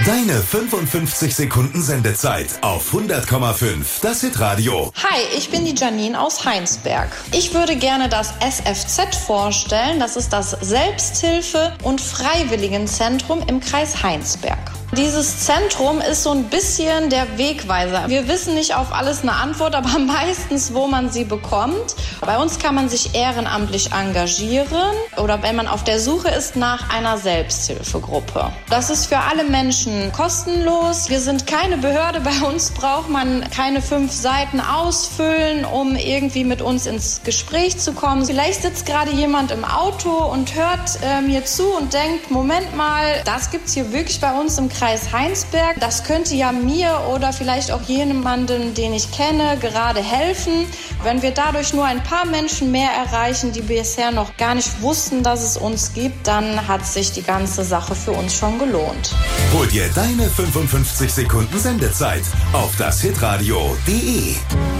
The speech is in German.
Deine 55 Sekunden Sendezeit auf 100,5. Das Hitradio. Hi, ich bin die Janine aus Heinsberg. Ich würde gerne das SFZ vorstellen. Das ist das Selbsthilfe- und Freiwilligenzentrum im Kreis Heinsberg. Dieses Zentrum ist so ein bisschen der Wegweiser. Wir wissen nicht auf alles eine Antwort, aber meistens, wo man sie bekommt. Bei uns kann man sich ehrenamtlich engagieren oder wenn man auf der Suche ist nach einer Selbsthilfegruppe. Das ist für alle Menschen kostenlos. Wir sind keine Behörde. Bei uns braucht man keine 5 Seiten ausfüllen, um irgendwie mit uns ins Gespräch zu kommen. Vielleicht sitzt gerade jemand im Auto und hört mir zu und denkt, Moment mal, das gibt's hier wirklich bei uns im Kreis Heinsberg. Das könnte ja mir oder vielleicht auch jemandem, den ich kenne, gerade helfen. Wenn wir dadurch nur ein paar Menschen mehr erreichen, die bisher noch gar nicht wussten, dass es uns gibt, dann hat sich die ganze Sache für uns schon gelohnt. Hol dir deine 55 Sekunden Sendezeit auf das hitradio.de.